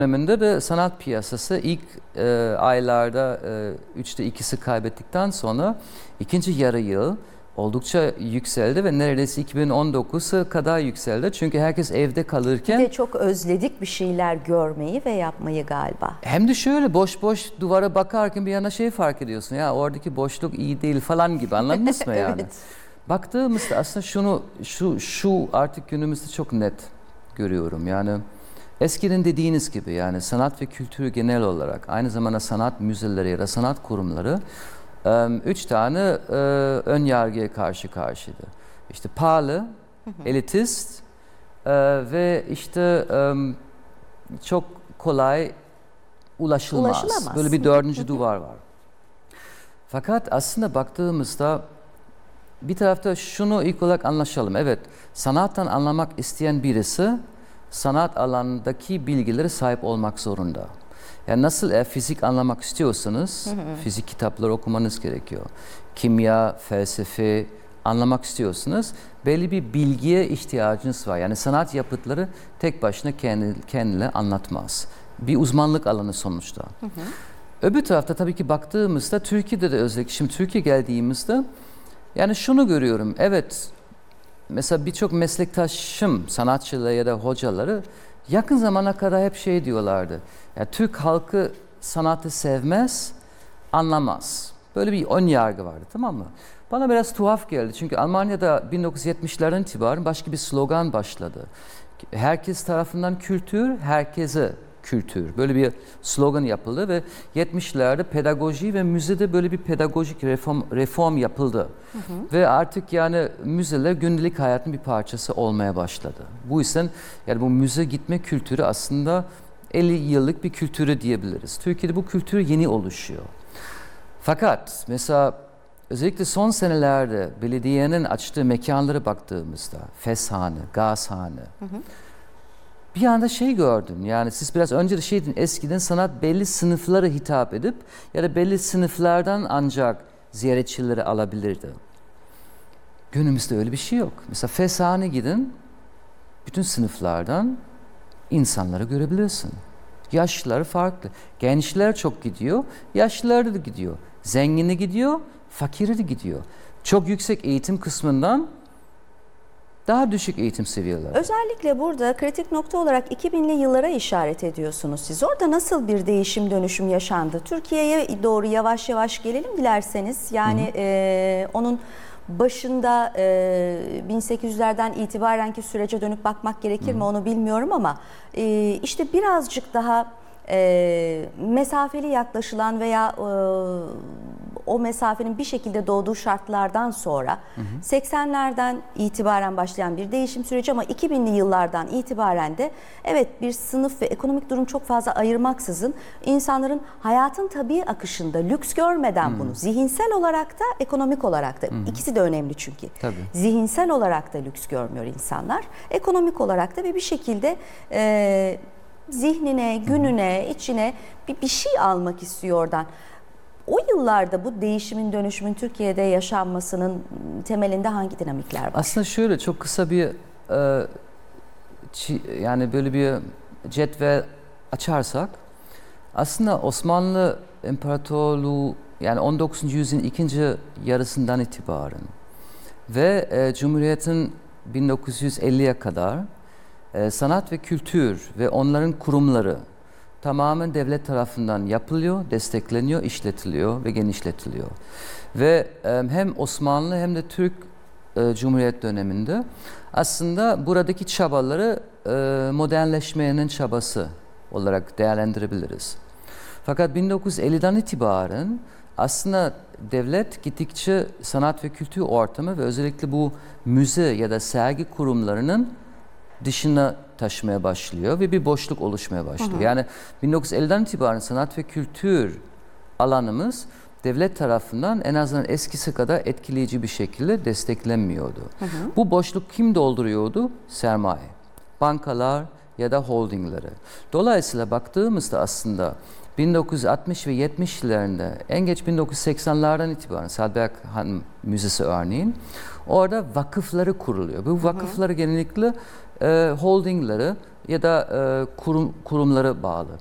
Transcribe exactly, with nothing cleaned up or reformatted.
döneminde de sanat piyasası ilk e, aylarda e, üçte ikisi kaybettikten sonra ikinci yarı yıl oldukça yükseldi ve neredeyse iki bin on dokuza kadar yükseldi. Çünkü herkes evde kalırken... Bir de çok özledik bir şeyler görmeyi ve yapmayı galiba. Hem de şöyle boş boş duvara bakarken bir yana şey fark ediyorsun. Ya oradaki boşluk iyi değil falan gibi, anladınız mı yani? Evet. Baktığımızda aslında şunu şu şu artık günümüzde çok net görüyorum. Yani eskiden dediğiniz gibi yani sanat ve kültürü genel olarak aynı zamanda sanat müzeleri ya da sanat kurumları üç tane ön yargıya karşı karşıydı. İşte pahalı, elitist ve işte çok kolay ulaşılmaz. Ulaşılamaz. Böyle bir dördüncü duvar var. Fakat aslında baktığımızda bir tarafta şunu ilk olarak anlaşalım. Evet, sanattan anlamak isteyen birisi sanat alanındaki bilgileri sahip olmak zorunda. Yani nasıl eğer fizik anlamak istiyorsanız hı hı. fizik kitapları okumanız gerekiyor. Kimya, felsefe anlamak istiyorsanız belli bir bilgiye ihtiyacınız var. Yani sanat yapıtları tek başına kendi, kendine anlatmaz. Bir uzmanlık alanı sonuçta. Hı hı. Öbür tarafta tabii ki baktığımızda Türkiye'de de özellikle şimdi Türkiye geldiğimizde yani şunu görüyorum. Evet, mesela birçok meslektaşım, sanatçıları ya da hocaları yakın zamana kadar hep şey diyorlardı. Ya Türk halkı sanatı sevmez, anlamaz. Böyle bir ön yargı vardı, tamam mı? Bana biraz tuhaf geldi. Çünkü Almanya'da bin dokuz yüz yetmişlerden itibaren başka bir slogan başladı. Herkes tarafından kültür, herkese kültür. Böyle bir slogan yapıldı ve yetmişlerde pedagoji ve müzede böyle bir pedagojik reform, reform yapıldı. Hı hı. Ve artık yani müzeler gündelik hayatın bir parçası olmaya başladı. Bu yüzden yani bu müze gitme kültürü aslında elli yıllık bir kültürü diyebiliriz. Türkiye'de bu kültür yeni oluşuyor. Fakat mesela özellikle son senelerde belediyenin açtığı mekanlara baktığımızda Feshane, Gazhane, hı hı. bir anda şey gördüm, yani siz biraz önce de şeydin, eskiden sanat belli sınıflara hitap edip ya da belli sınıflardan ancak ziyaretçileri alabilirdi. Günümüzde öyle bir şey yok. Mesela Feshane gidin, bütün sınıflardan insanları görebilirsin. Yaşlıları farklı. Gençler çok gidiyor, yaşlılar da gidiyor. Zengini gidiyor, fakiri de gidiyor. Çok yüksek eğitim kısmından daha düşük eğitim seviyeleri. Özellikle burada kritik nokta olarak iki binli yıllara işaret ediyorsunuz siz. Orada nasıl bir değişim dönüşüm yaşandı? Türkiye'ye doğru yavaş yavaş gelelim dilerseniz. Yani hı hı. E, onun başında e, bin sekiz yüzlerden itibarenki sürece dönüp bakmak gerekir hı hı. mi onu bilmiyorum ama e, işte birazcık daha e, mesafeli yaklaşılan veya e, o mesafenin bir şekilde doğduğu şartlardan sonra hı hı. seksenlerden itibaren başlayan bir değişim süreci ama iki binli yıllardan itibaren de evet bir sınıf ve ekonomik durum çok fazla ayırmaksızın insanların hayatın tabii akışında lüks görmeden hı. bunu zihinsel olarak da ekonomik olarak da hı hı. ikisi de önemli çünkü. Tabii. Zihinsel olarak da lüks görmüyor insanlar. Ekonomik olarak da ve bir şekilde e, zihnine, gününe, içine bir, bir şey almak istiyor oradan. O yıllarda bu değişimin, dönüşümün Türkiye'de yaşanmasının temelinde hangi dinamikler var? Aslında şöyle çok kısa bir e, çi, yani böyle bir cetvel açarsak aslında Osmanlı İmparatorluğu yani on dokuzuncu yüzyılın ikinci yarısından itibaren ve e, Cumhuriyet'in bin dokuz yüz elliye kadar e, sanat ve kültür ve onların kurumları tamamen devlet tarafından yapılıyor, destekleniyor, işletiliyor ve genişletiliyor. Ve e, hem Osmanlı hem de Türk e, Cumhuriyet döneminde aslında buradaki çabaları e, modernleşmenin çabası olarak değerlendirebiliriz. Fakat bin dokuz yüz elliden itibaren aslında devlet gittikçe sanat ve kültür ortamı ve özellikle bu müze ya da sergi kurumlarının dışına taşımaya başlıyor ve bir boşluk oluşmaya başlıyor. Hı hı. Yani bin dokuz yüz elliden itibaren sanat ve kültür alanımız devlet tarafından en azından eskisi kadar etkileyici bir şekilde desteklenmiyordu. Hı hı. Bu boşluk kim dolduruyordu? Sermaye. Bankalar ya da holdingleri. Dolayısıyla baktığımızda aslında bin dokuz yüz altmış ve yetmişlerinde en geç bin dokuz yüz seksenlerden itibaren Saadberk Han Müzesi örneğin orada vakıfları kuruluyor. Bu vakıfları genellikle e, holdingleri ya da e, kurum kurumlara bağlı.